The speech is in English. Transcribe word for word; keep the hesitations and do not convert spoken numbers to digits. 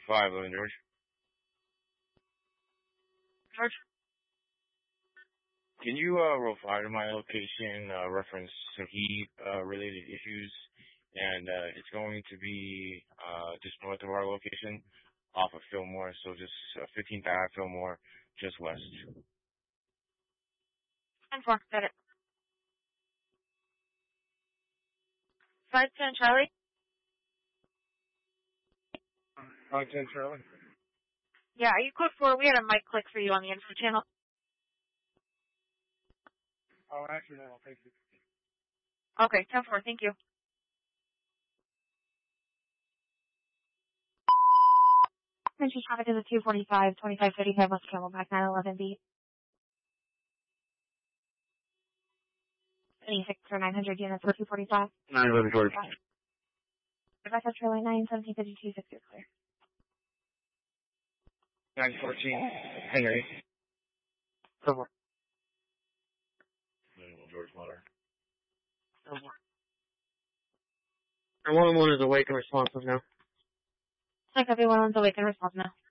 five, eleven, George. George? Can you uh, roll fire to my location, uh, reference some heat-related uh, issues, and uh, it's going to be uh, just north of our location, off of Fillmore, so just uh, fifteenth Avenue, Fillmore, just west. ten four, got it. five ten, Charlie? five ten, Charlie. Yeah, are you code four? We had a mic click for you on the info channel. Oh, actually, no, thank you. Okay, ten four, thank you. Entry traffic is a two forty-five, twenty-five thirty-five West Camelback, nine eleven B. twenty-six or nine hundred units for two forty-five. nine eleven, George. Rebecca, Charlie, nine seventeen fifty-two, six is clear. nine fourteen, Henry. Over. George Water. Over. And one one is awake and responsive now. Like everyone's awake and responsive now.